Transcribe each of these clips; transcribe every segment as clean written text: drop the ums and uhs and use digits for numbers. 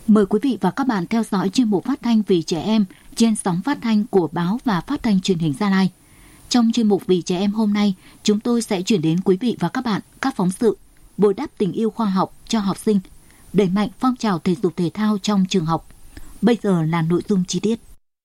Mời quý vị và các bạn theo dõi chuyên mục phát thanh Vì Trẻ Em trên sóng phát thanh của Báo và Phát thanh Truyền hình Gia Lai. Trong chuyên mục Vì Trẻ Em hôm nay, chúng tôi sẽ chuyển đến quý vị và các bạn các phóng sự bồi đắp tình yêu khoa học cho học sinh, đẩy mạnh phong trào thể dục thể thao trong trường học. Bây giờ là nội dung chi tiết.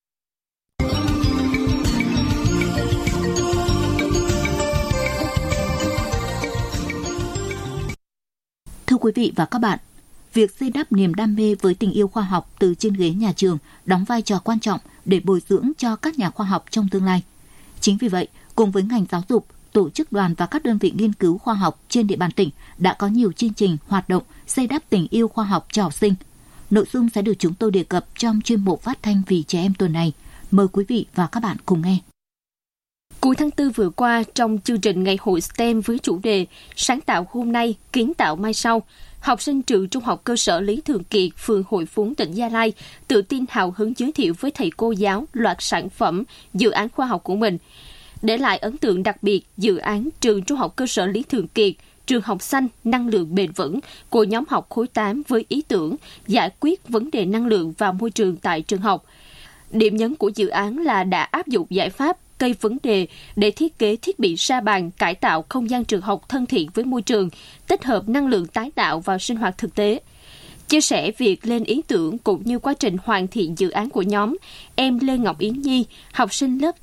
Thưa quý vị và các bạn, việc xây đắp niềm đam mê với tình yêu khoa học từ trên ghế nhà trường đóng vai trò quan trọng để bồi dưỡng cho các nhà khoa học trong tương lai. Chính vì vậy, cùng với ngành giáo dục, tổ chức đoàn và các đơn vị nghiên cứu khoa học trên địa bàn tỉnh đã có nhiều chương trình, hoạt động xây đắp tình yêu khoa học cho học sinh. Nội dung sẽ được chúng tôi đề cập trong chuyên mục phát thanh Vì Trẻ Em tuần này. Mời quý vị và các bạn cùng nghe. Cuối tháng 4 vừa qua, trong chương trình Ngày hội STEM với chủ đề Sáng tạo hôm nay, kiến tạo mai sau, học sinh trường Trung học cơ sở Lý Thường Kiệt, phường Hội Phú, tỉnh Gia Lai tự tin hào hứng giới thiệu với thầy cô giáo loạt sản phẩm, dự án khoa học của mình. Để lại ấn tượng đặc biệt, dự án trường Trung học cơ sở Lý Thường Kiệt, trường học xanh, năng lượng bền vững của nhóm học khối 8 với ý tưởng giải quyết vấn đề năng lượng và môi trường tại trường học. Điểm nhấn của dự án là đã áp dụng giải pháp cây vấn đề để thiết kế thiết bị sa bàn cải tạo không gian trường học thân thiện với môi trường, tích hợp năng lượng tái tạo vào sinh hoạt thực tế. Chia sẻ việc lên ý tưởng cũng như quá trình hoàn thiện dự án của nhóm, em Lê Ngọc Yến Nhi, học sinh lớp